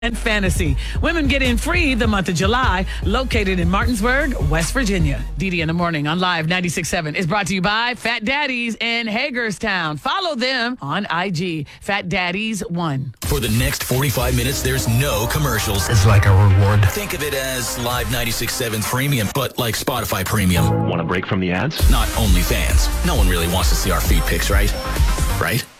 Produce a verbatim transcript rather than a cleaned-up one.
and fantasy. Women get in free the month of July, located in Martinsburg, West Virginia. Didi in the Morning on Live ninety-six point seven is brought to you by Fat Daddies in Hagerstown. Follow them on I G, Fat Daddies one. For the next forty-five minutes, there's no commercials. It's like a reward. Think of it as Live ninety-six point seven Premium, but like Spotify Premium. Want a break from the ads? Not OnlyFans. No one really wants to see our feed pics, right? Right?